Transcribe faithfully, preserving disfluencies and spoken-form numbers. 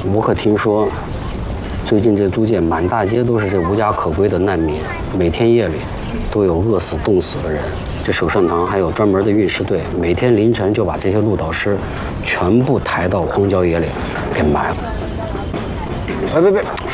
我可听说，最近这租界满大街都是这无家可归的难民，每天夜里都有饿死、冻死的人。这守圣堂还有专门的运尸队，每天凌晨就把这些鹿岛尸全部抬到荒郊野岭给埋了。哎，别别，